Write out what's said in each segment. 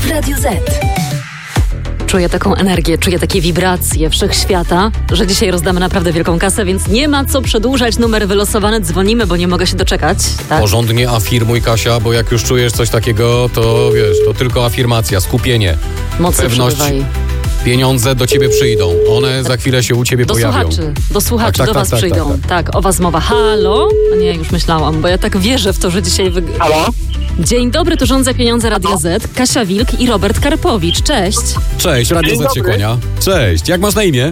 w Radiu Z. Czuję taką energię, czuję takie wibracje wszechświata, że dzisiaj rozdamy naprawdę wielką kasę, więc nie ma co przedłużać. Numer wylosowany, dzwonimy, bo nie mogę się doczekać. Tak? Porządnie afirmuj, Kasia, bo jak już czujesz coś takiego, to wiesz, to tylko afirmacja, skupienie, Mocy pewność. przybywaj. Pieniądze do ciebie przyjdą. One za chwilę się u ciebie pojawią. Do słuchaczy, Tak, do was przyjdą. Tak, o was mowa. Halo? Nie, już myślałam, bo ja tak wierzę w to, że dzisiaj... Halo? Dzień dobry, tu Rządza Pieniądze Radia Z, Kasia Wilk i Robert Karpowicz. Cześć. Cześć, Radio Dzień Z się dobry. kłania. Cześć, jak masz na imię?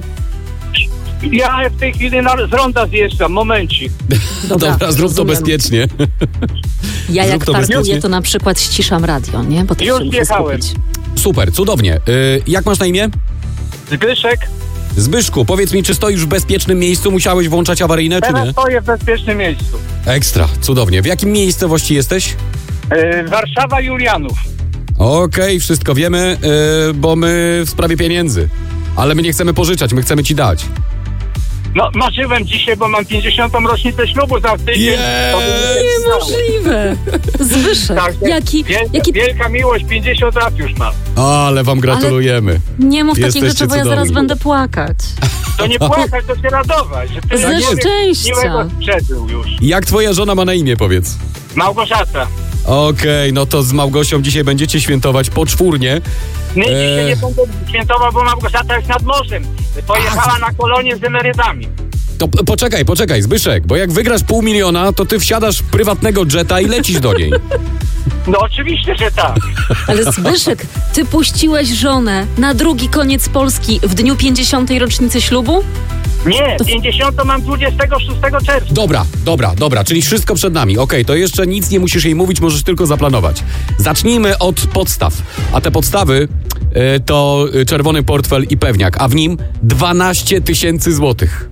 Ja w tej chwili z ronda zjeżdżam, momencik. Dobra, zrób to rozumiem. bezpiecznie. Ja Zrób jak to parkuję, bezpiecznie. to na przykład ściszam radio, nie? Bo to Już się muszę wjechałem. skupić. Super, cudownie. Jak masz na imię? Zbyszek, Zbyszku, powiedz mi, czy stoisz w bezpiecznym miejscu? Musiałeś włączać awaryjne, czy teraz nie? stoję w bezpiecznym miejscu. Ekstra, cudownie. W jakim miejscowości jesteś? Warszawa, Julianów. Okej, wszystko wiemy, bo my w sprawie pieniędzy. Ale my nie chcemy pożyczać, my chcemy ci dać. No, marzyłem dzisiaj, bo mam 50. rocznicę ślubu za tydzień. Niemożliwe. Zbyszek, Tak, jaki... Wielka miłość, 50 lat już mam. Ale wam gratulujemy. Nie mów takich Jesteście rzeczy, bo ja zaraz cudowni. będę płakać. To nie płakać, to się radować. Że tyle Ze człowiek szczęścia. miłego przeżył już. Jak twoja żona ma na imię, powiedz? Małgorzata. Okej, no to z Małgosią dzisiaj będziecie świętować poczwórnie. Nie, dzisiaj nie będę świętował, bo Małgorzata jest nad morzem. Pojechała na kolonie z emerytami. To poczekaj, Zbyszek, bo jak wygrasz 500 000, to ty wsiadasz prywatnego jetta i lecisz do niej. No oczywiście, że tak. Ale Zbyszek, ty puściłeś żonę na drugi koniec Polski w dniu 50. rocznicy ślubu? Nie, 50 mam 26 czerwca. Dobra, czyli wszystko przed nami. Okej, to jeszcze nic nie musisz jej mówić, możesz tylko zaplanować. Zacznijmy od podstaw. A te podstawy to czerwony portfel i pewniak, a w nim 12 000 złotych.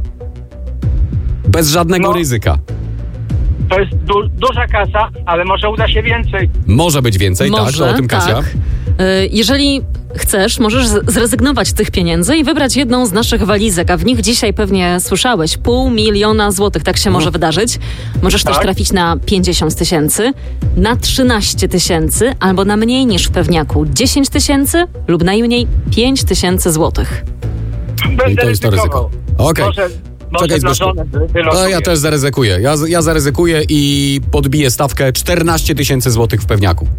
Bez żadnego ryzyka. To jest duża kasa, ale może uda się więcej. Może być więcej, tak? Może, O tym Kasia. tak. Jeżeli chcesz, możesz zrezygnować z tych pieniędzy i wybrać jedną z naszych walizek, a w nich dzisiaj pewnie słyszałeś, 500 000 złotych, tak się może wydarzyć. Możesz też Tak. trafić na 50 000, na 13 000, albo na mniej niż w pewniaku 10 000 lub najmniej 5 000 złotych. Będę I to jest to ryzykował. ryzyko. Okej. Może Czekaj, dla Zbyszku. żony wylosuję. No ja też zaryzykuję. Ja zaryzykuję i podbiję stawkę 14 000 złotych w pewniaku.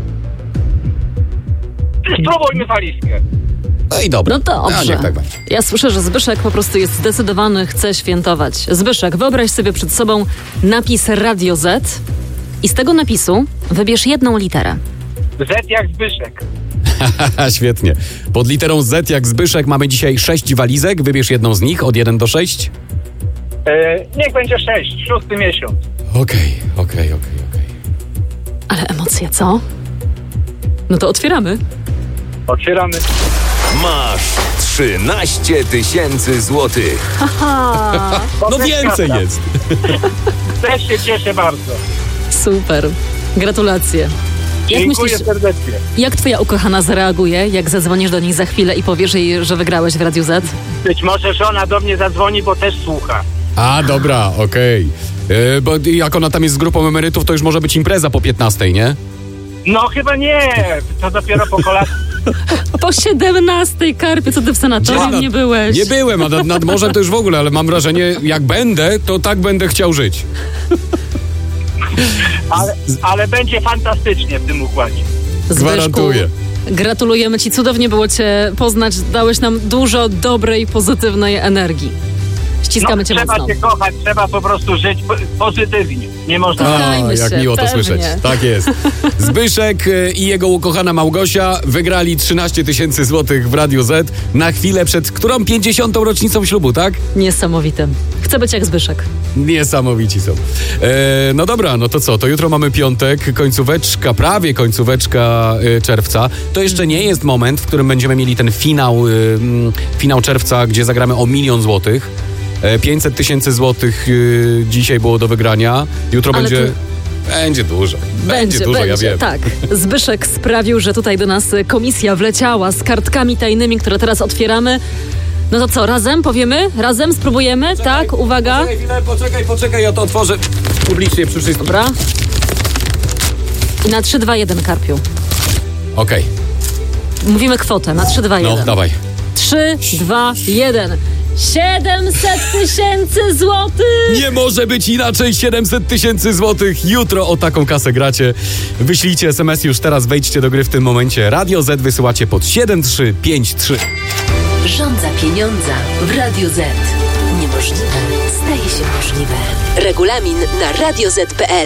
Spróbujmy walizkę. No i dobra. No dobrze. Niech tak będzie. Ja słyszę, że Zbyszek po prostu jest zdecydowany, chce świętować. Zbyszek, wyobraź sobie przed sobą napis Radio Z i z tego napisu wybierz jedną literę. Z jak Zbyszek. Świetnie. Pod literą Z jak Zbyszek mamy dzisiaj 6 walizek. Wybierz jedną z nich od 1 do 6. Niech będzie 6, 6 miesiąc. Okej. Ale emocje, co? No to otwieramy. Otwieramy. Masz 13 000 złotych. No więcej jest. Też się cieszę bardzo. Super. Gratulacje. Jak Dziękuję myślisz, serdecznie. jak twoja ukochana zareaguje, jak zadzwonisz do niej za chwilę i powiesz jej, że wygrałeś w Radiu Z? Być może żona do mnie zadzwoni, bo też słucha. A, dobra, okej. Bo jak ona tam jest z grupą emerytów, to już może być impreza po 15, nie? No chyba nie. To dopiero po kolacji. Po 17, Karpie, co ty w sanatorium nie byłeś? Nie byłem, a nad morzem to już w ogóle, ale mam wrażenie, jak będę, to tak będę chciał żyć. Ale będzie fantastycznie w tym układzie. Zbyszku, Gwarantuję. gratulujemy ci, cudownie było cię poznać, dałeś nam dużo dobrej, pozytywnej energii. Ściskamy cię trzeba mocno. się kochać, trzeba po prostu żyć pozytywnie. Nie można. Kochajmy jak się, miło to pewnie. słyszeć. Tak jest. Zbyszek i jego ukochana Małgosia wygrali 13 000 złotych w Radiu Z na chwilę przed którą 50. rocznicą ślubu, tak? Niesamowite. Chcę być jak Zbyszek. Niesamowici są. No dobra, no to co? To jutro mamy piątek, końcóweczka, prawie końcóweczka czerwca. To jeszcze nie jest moment, w którym będziemy mieli ten finał czerwca, gdzie zagramy o 1 000 000 złotych. 500 000 złotych dzisiaj było do wygrania. Jutro Ale będzie... ty- Będzie dużo. Będzie dużo, ja wiem. Tak. Zbyszek sprawił, że tutaj do nas komisja wleciała z kartkami tajnymi, które teraz otwieramy. No to co, razem powiemy? Razem spróbujemy? Tak, uwaga. Poczekaj, ja to otworzę publicznie przy wszystkim. Dobra. I na 3, 2, 1, Karpiu. Okej. Mówimy kwotę na 3, 2, 1. No, dawaj. 3, 2, 1. 700 000 złotych! Nie może być inaczej, 700 000 złotych. Jutro o taką kasę gracie. Wyślijcie SMS już teraz, wejdźcie do gry w tym momencie. Radio Z wysyłacie pod 7353. Rządza pieniądza w Radio Z. Niemożliwe staje się możliwe. Regulamin na radioz.pl.